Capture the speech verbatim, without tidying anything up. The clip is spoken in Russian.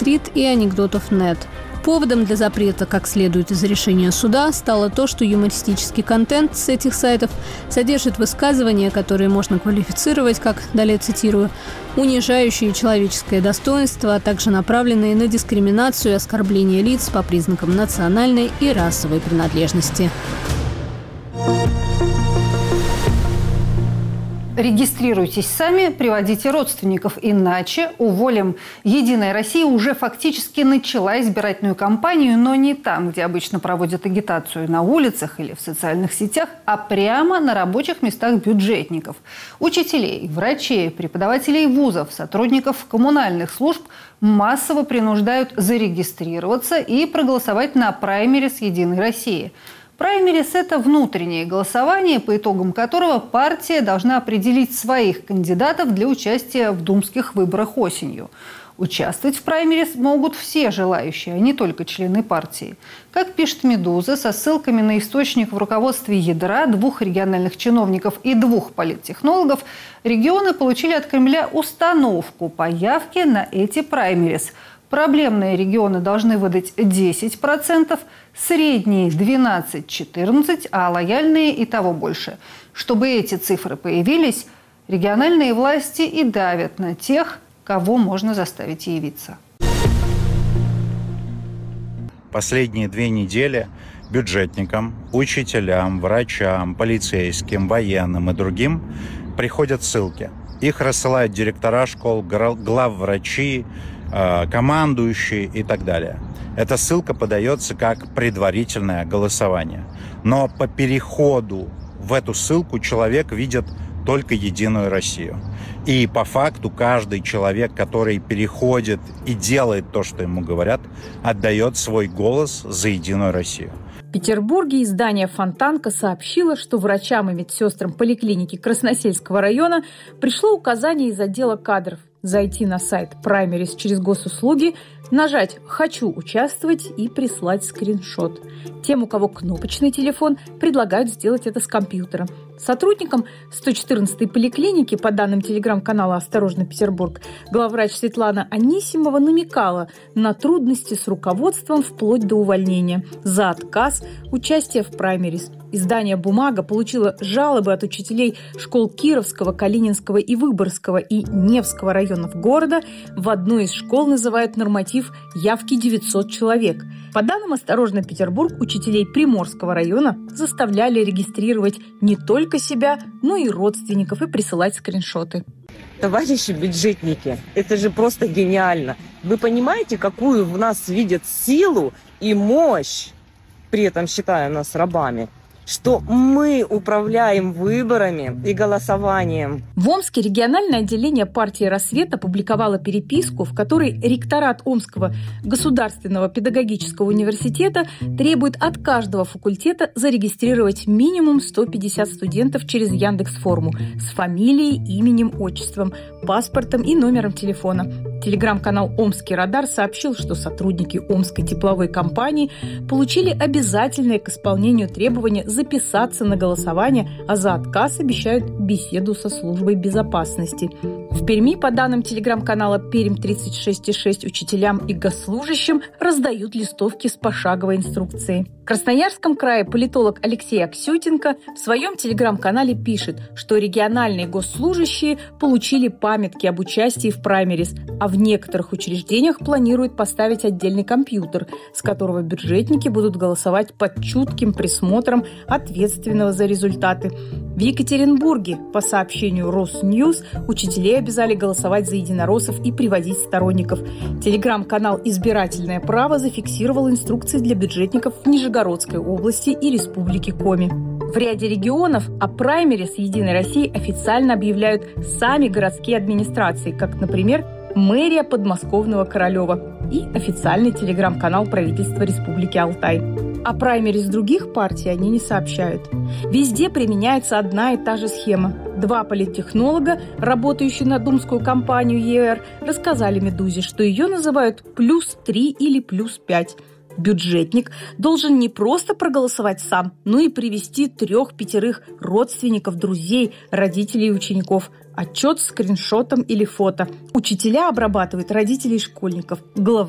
Стрит и Анекдотов точка нет. Поводом для запрета, как следует из решения суда, стало то, что юмористический контент с этих сайтов содержит высказывания, которые можно квалифицировать, как далее цитирую, «унижающие человеческое достоинство, а также направленные на дискриминацию и оскорбление лиц по признакам национальной и расовой принадлежности». Регистрируйтесь сами, приводите родственников, иначе уволим. «Единая Россия» уже фактически начала избирательную кампанию, но не там, где обычно проводят агитацию, на улицах или в социальных сетях, а прямо на рабочих местах бюджетников. Учителей, врачей, преподавателей вузов, сотрудников коммунальных служб массово принуждают зарегистрироваться и проголосовать на праймерис «Единой России». Праймерис – это внутреннее голосование, по итогам которого партия должна определить своих кандидатов для участия в думских выборах осенью. Участвовать в праймерис могут все желающие, а не только члены партии. Как пишет «Медуза», со ссылками на источник в руководстве ядра, двух региональных чиновников и двух политтехнологов, регионы получили от Кремля установку по явке на эти праймерис. Проблемные регионы должны выдать десять процентов, средние – двенадцать-четырнадцать процентов, а лояльные и того больше. Чтобы эти цифры появились, региональные власти и давят на тех, кого можно заставить явиться. Последние две недели бюджетникам, учителям, врачам, полицейским, военным и другим приходят ссылки. Их рассылают директора школ, главврачи, командующие и так далее. Эта ссылка подается как предварительное голосование. Но по переходу в эту ссылку человек видит только «Единую Россию». И по факту каждый человек, который переходит и делает то, что ему говорят, отдает свой голос за «Единую Россию». В Петербурге издание «Фонтанка» сообщило, что врачам и медсестрам поликлиники Красносельского района пришло указание из отдела кадров зайти на сайт Праймерис через госуслуги, нажать «Хочу участвовать» и прислать скриншот. Тем, у кого кнопочный телефон, предлагают сделать это с компьютера. Сотрудникам сто четырнадцатой поликлиники, по данным телеграм-канала «Осторожно, Петербург», главврач Светлана Анисимова намекала на трудности с руководством вплоть до увольнения за отказ участия в праймерис. Издание «Бумага» получило жалобы от учителей школ Кировского, Калининского и Выборгского и Невского районов города. В одной из школ называют норматив явки девятьсот человек. По данным «Осторожно, Петербург», учителей Приморского района заставляли регистрировать не только себя, но и родственников и присылать скриншоты. Товарищи бюджетники, это же просто гениально. Вы понимаете, какую в нас видят силу и мощь, при этом считая нас рабами? Что мы управляем выборами и голосованием. В Омске региональное отделение партии «Рассвет» опубликовало переписку, в которой ректорат Омского государственного педагогического университета требует от каждого факультета зарегистрировать минимум сто пятьдесят студентов через Яндекс.Форму с фамилией, именем, отчеством, паспортом и номером телефона. Телеграм-канал «Омский радар» сообщил, что сотрудники Омской тепловой компании получили обязательное к исполнению требования записаться на голосование, а за отказ обещают беседу со службой безопасности. В Перми, по данным телеграм-канала «Пермь тридцать шесть и шесть», учителям и госслужащим раздают листовки с пошаговой инструкцией. В Красноярском крае политолог Алексей Аксютенко в своем телеграм-канале пишет, что региональные госслужащие получили памятки об участии в праймерис, а в некоторых учреждениях планируют поставить отдельный компьютер, с которого бюджетники будут голосовать под чутким присмотром ответственного за результаты. В Екатеринбурге, по сообщению Росньюз, учителей обязали голосовать за единороссов и приводить сторонников. Телеграм-канал «Избирательное право» зафиксировал инструкции для бюджетников в Нижегородской области и Республике Коми. В ряде регионов о праймерис «Единой России» официально объявляют сами городские администрации, как, например, мэрия подмосковного Королева и официальный телеграм-канал правительства Республики Алтай. О праймерис других партий они не сообщают. Везде применяется одна и та же схема. Два политтехнолога, работающие на думскую кампанию ЕР, рассказали «Медузе», что ее называют «плюс три» или «плюс пять». Бюджетник должен не просто проголосовать сам, но и привести трех-пятерых родственников, друзей, родителей и учеников. Отчет с скриншотом или фото. Учителя обрабатывают родителей школьников. Глава